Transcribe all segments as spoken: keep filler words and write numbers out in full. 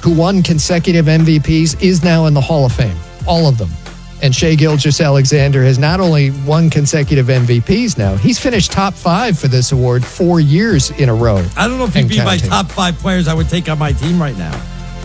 who won consecutive M V Ps, is now in the Hall of Fame. All of them. And Shai Gilgeous-Alexander has not only won consecutive M V Ps now, he's finished top five for this award four years in a row. I don't know if he'd be my top five players I would take on my team right now.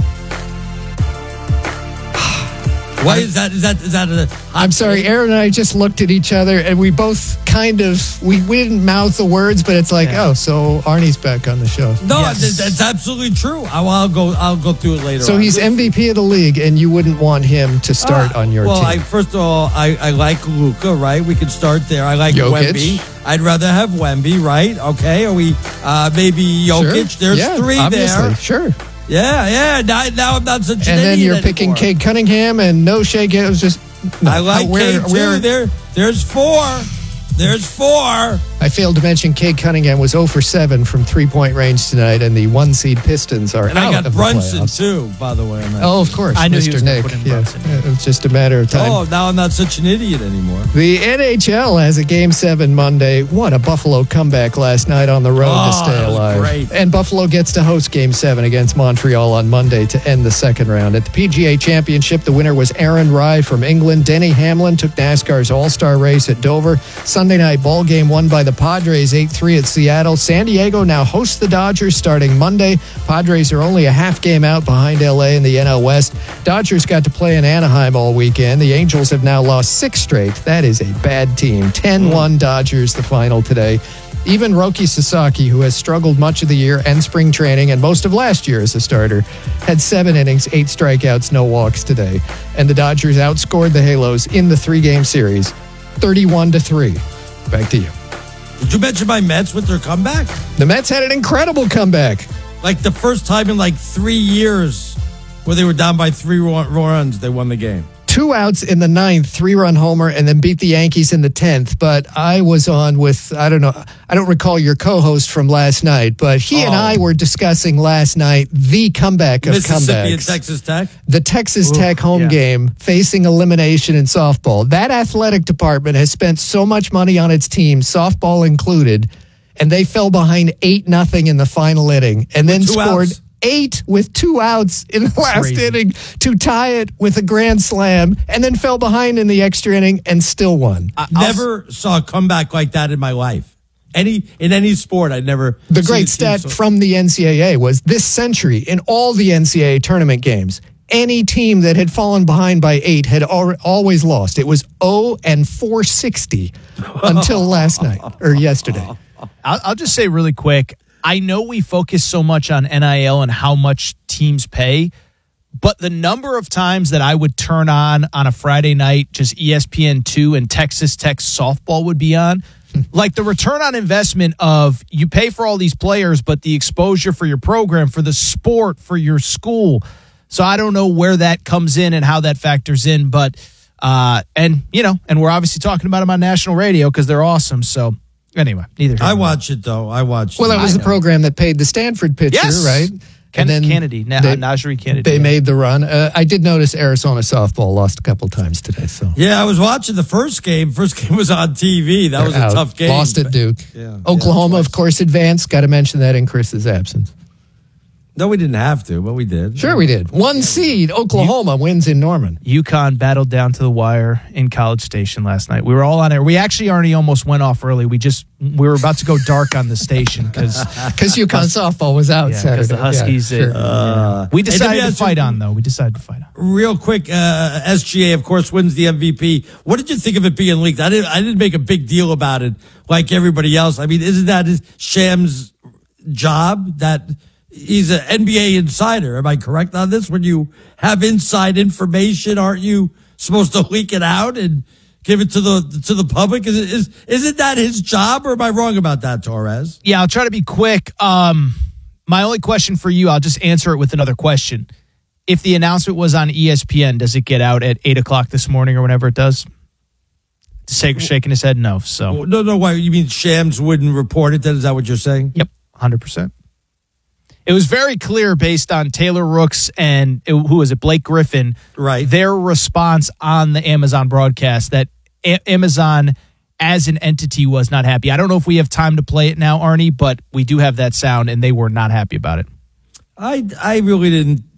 Why is that? Is that? Is that a? I'm sorry, Aaron and I just looked at each other and we both kind of, we, we didn't mouth the words, but it's like, yeah. oh, so Arnie's back on the show. No, yes. that's absolutely true. I'll, I'll go. I'll go through it later. So on. he's M V P of the league, and you wouldn't want him to start uh, on your well, team. Well, first of all, I, I like Luka, right? We can start there. I like Jokic. Wemby. I'd rather have Wemby, right? Okay, are we uh, maybe Jokic? Sure. There's yeah, three obviously. there. Sure. Yeah, yeah. Now, now I'm not such an And then idiot you're picking anymore. Cade Cunningham and no Shai Gilgeous. Just no. I like How, where, Cade too. where, There, there's four. There's four. I failed to mention Cade Cunningham was zero for seven from three-point range tonight, and the one-seed Pistons are and out I got of Brunson, the playoffs. too, by the way. On that oh, of course. I knew Mister he was going Nick. to put in Yeah. Brunson. Yeah, it's just a matter of time. Oh, now I'm not such an idiot anymore. The N H L has a Game seven Monday. What a Buffalo comeback last night on the road oh, to stay that was alive. Great. And Buffalo gets to host Game seven against Montreal on Monday to end the second round. At the P G A Championship, the winner was Aaron Rye from England. Denny Hamlin took NASCAR's All-Star race at Dover. Sunday night ball game won by the Padres eight three at Seattle. San Diego now hosts the Dodgers starting Monday. Padres are only a half game out behind L A in the N L West. Dodgers got to play in Anaheim all weekend. The Angels have now lost six straight. That is a bad team. ten one Dodgers, the final today. Even Roki Sasaki, who has struggled much of the year and spring training and most of last year as a starter, had seven innings, eight strikeouts, no walks today. And the Dodgers outscored the Halos in the three-game series, thirty-one to three. Back to you. Did you mention my Mets with their comeback? The Mets had an incredible comeback. Like the first time in like three years where they were down by three runs, they won the game. Two outs in the ninth, three-run homer, and then beat the Yankees in the tenth. But I was on with, I don't know, I don't recall your co-host from last night, but he oh. and I were discussing last night the comeback of Mississippi comebacks. and Texas Tech? The Texas Ooh, Tech home yeah. game facing elimination in softball. That athletic department has spent so much money on its team, softball included, and they fell behind eight nothing in the final inning and then scored outs. eight with two outs in the last Crazy. inning to tie it with a grand slam, and then fell behind in the extra inning and still won. I never saw a comeback like that in my life. Any in any sport, I'd never. The great stat so- from the N C double A was this century in all the N C double A tournament games, any team that had fallen behind by eight had al- always lost. It was oh and four sixty until last night or yesterday. I'll, I'll just say really quick, I know we focus so much on N I L and how much teams pay, but the number of times that I would turn on on a Friday night, just E S P N two and Texas Tech softball would be on, like the return on investment of you pay for all these players, but the exposure for your program, for the sport, for your school. So I don't know where that comes in and how that factors in, but, uh, and, you know, and we're obviously talking about them on national radio because they're awesome. So anyway, neither. I watch it, though. I watch Well, it. that was I the know. program that paid the Stanford pitcher, Yes. right? Ken- And then Kennedy, Na- they- Najee Kennedy. They yeah. made the run. Uh, I did notice Arizona softball lost a couple times today. So Yeah, I was watching the first game. First game was on T V. That was a Out. tough game. Lost at Duke. Yeah. Oklahoma, Yeah, of course, advanced. Got to mention that in Chris's absence. No, we didn't have to, but we did. Sure, we did. One seed, Oklahoma wins in Norman. UConn battled down to the wire in College Station last night. We were all on air. We actually already almost went off early. We just we were about to go dark on the station because Because UConn softball was out yeah, Saturday. the Huskies. Yeah, sure. uh, we decided Hey, let me to ask fight you- on though. We decided to fight on. Real quick, uh, S G A, of course, wins the M V P. What did you think of it being leaked? I didn't. I didn't make a big deal about it like everybody else. I mean, isn't that his Sham's job? That he's an N B A insider. Am I correct on this? When you have inside information, aren't you supposed to leak it out and give it to the to the public? Is it, is isn't that his job, or am I wrong about that, Torres? Yeah, I'll try to be quick. Um, my only question for you, I'll just answer it with another question. If the announcement was on E S P N, does it get out at eight o'clock this morning or whenever it does? Shaking his head, no. So No, no. Why you mean Shams wouldn't report it? Then is that what you're saying? Yep, one hundred percent. It was very clear based on Taylor Rooks and who was it, Blake Griffin, Right. their response on the Amazon broadcast that A- Amazon as an entity was not happy. I don't know if we have time to play it now, Arnie, but we do have that sound, and they were not happy about it. I I really didn't